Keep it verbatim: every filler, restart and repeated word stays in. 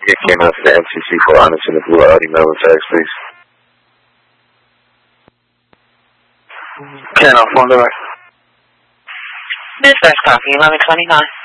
get Ken out to the M C C for honest in the blue Audi Militax, please. Ken off on the right. Dispatch copy, eleven twenty-nine.